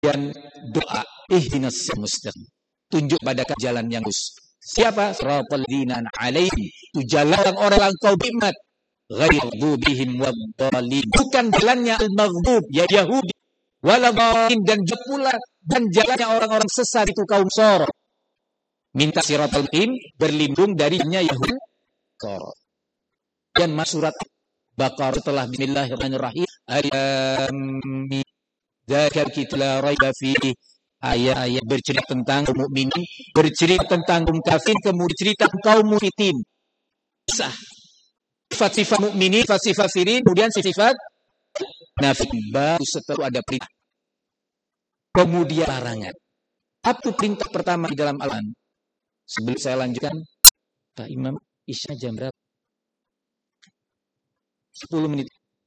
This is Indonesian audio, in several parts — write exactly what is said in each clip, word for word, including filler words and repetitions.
Dan doa ihdinas siratal mustaqim, tunjuk pada jalan yang lurus. Siapa? Siratal ladzina alaihim, itu jalan orang yang kau nikmat, ghairil maghdubihim wadhdallin, bukan jalannya al-maghdub ya Yahudi, wala dhalin, dan pula dan jalannya orang-orang sesat itu kaum Sor. Minta siratal mustaqim, berlindung darinya Yahudi Sor. Dan surat Baqarah setelah bismillahirrahmanirrahim, ayat Dzakal kitab la raiba fihi, ayat-ayat bercerita tentang kaum mukminin, bercerita tentang kaum kafir, kemudian cerita kaum musyrikin. Sifat-sifat mukminin, sifat kafirin, kemudian sifat nafik. Baru setelah ada perintah, kemudian larangan. Apa itu perintah pertama di dalam Al-Quran? Sebelum saya lanjutkan, Pak Imam, Isya jam berapa? sepuluh menit.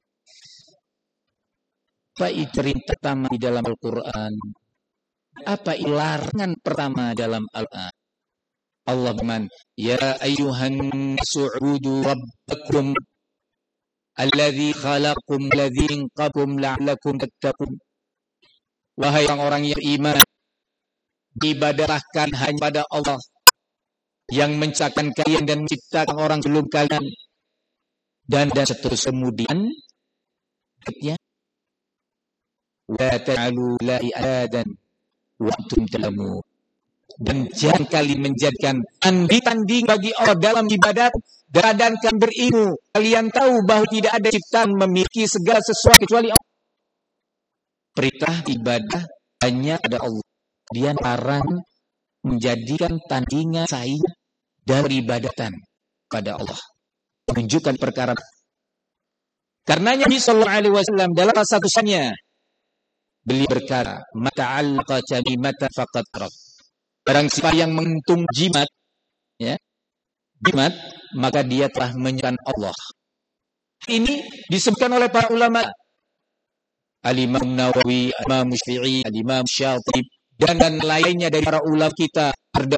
Apa itu perintah pertama di dalam Al-Quran? Apa itu larangan pertama dalam Al-Quran? Allah berfirman, ya ayyuhan su'udu rabbakum alladzi khalaqakum alladzi min qablikum la'allakum tattaqun. Wahai orang-orang yang beriman, ibadahkan hanya pada Allah yang menciptakan kalian dan menciptakan orang sebelum kalian, dan dan seterusnya. Kemudian ya, wa ta'alu la i'adan wa antum ta'lamun, dan jangan kalian menjadikan tanding-tanding bagi Allah dalam ibadat, dan kalian berilmu, kalian tahu bahwa tidak ada ciptaan memiliki segala sesuatu kecuali Allah. Perintah ibadah hanya ada Allah. Dia larang menjadikan tandingan saing dari ibadatan pada Allah. Menunjukkan perkara. Karenanya Nabi sallallahu alaihi wasallam dalam satu sannya beliau berkata, "Mata'allaqa jamimatan faqad araf." Barang siapa yang mengentung jimat, ya, jimat, maka dia telah menyerahkan Allah. Ini disebutkan oleh para ulama, Al-Imam Nawawi, Imam Syafi'i, Al-Imam Syatibi, dan dan lainnya dari para ulama kita,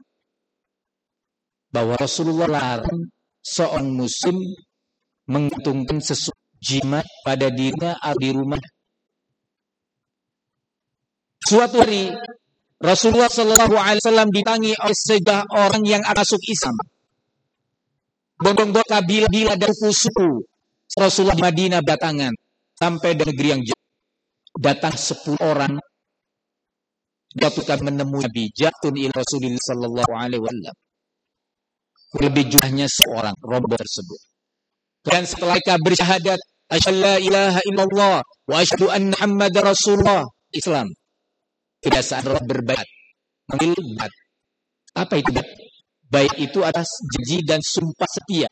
bahwa Rasulullah larang seorang muslim mengentungkan sesuatu jimat pada dirinya atau di rumah. Suatu hari Rasulullah Shallallahu Alaihi Wasallam ditangi oleh sebuah orang yang masuk Islam. Bondong-bondong kabilah dan suku. Rasulullah Madinah datangan sampai di negeri yang jauh. Datang sepuluh orang. Waktu kami menemui Nabi Jatun ila Rasulullah Shallallahu Alaihi Wasallam. Lebih jumlahnya seorang rombongan tersebut. Dan setelah mereka bersyahadat, asyhadu la ilaha illallah wa asyhadu anna Muhammadar Rasulullah, Islam. Kebiasaan roh berbaiat, mengambil baiat. Apa itu baiat? Baiat itu atas janji dan sumpah setia.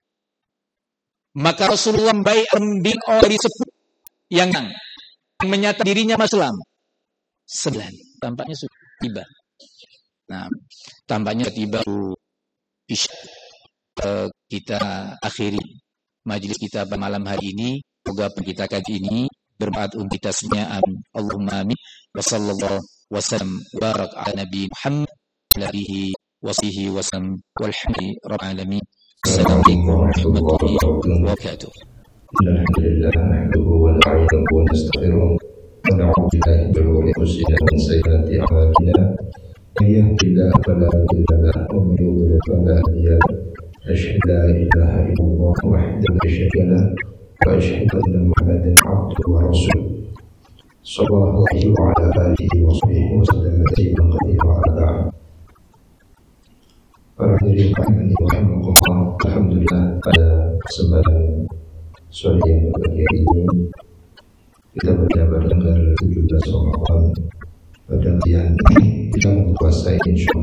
Maka Rasulullah membaiat membimbing orang dari sepuluh yang menyatakan dirinya Islam. Sembilan, tampaknya sudah tiba. Nah, tampaknya tiba. Bisa uh, kita akhiri majelis kita pada malam hari ini. Semoga kita kaji ini bermanfaat untuk kita semua. Allahumma amin. Wa sallallahu wasallam barak ala nabi Muhammad alihi wasihhi wasallam walhamdulillahi rabbil alamin. Assalamualaikum warahmatullahi wabarakatuh. Alhamdulillah nahmaduhu wa nasta'inuhu wa nastaghfiruh wa na'udzu billahi min shururi anfusina wa min sayyiati a'malina. من يهد الله فلا مضل له ومن يضلل فلا هادي له. أشهد لا إله إلا الله وحده لا شريك له وأشهد أن محمدا عبده ورسوله صلى الله عليه وعلى آله وصحبه وسلم تسليما كثيرا. وبعد. Para hadirin rahimakumullah, alhamdulillah pada kesempatan sore yang berbahagia ini kita berjabat tanggal tujuh belas Ramadan. Pada siang kita mempuasai insya Allah